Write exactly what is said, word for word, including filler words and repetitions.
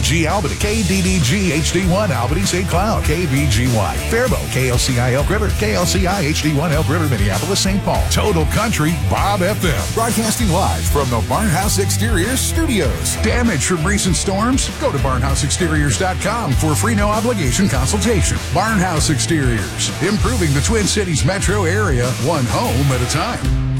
G Albany, K D D G H D one Albany, Saint Cloud, K V G Y, Faribault, K L C I Elk River, K L C I H D one Elk River, Minneapolis, Saint Paul. Total Country, Bob F M. Broadcasting live from the Barnhouse Exteriors studios. Damage from recent storms? Go to barnhouse exteriors dot com for a free no obligation consultation. Barnhouse Exteriors, improving the Twin Cities metro area, one home at a time.